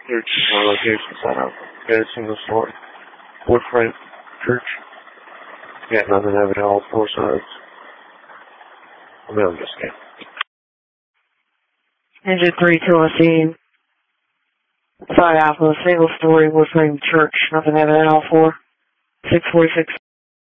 There's one location set up. Got a single story. Wood frame church. Got nothing having all four sides. I mean, I'm just kidding. Engine 3 to Side Alpha, single story wood frame church. Nothing having all four. 646.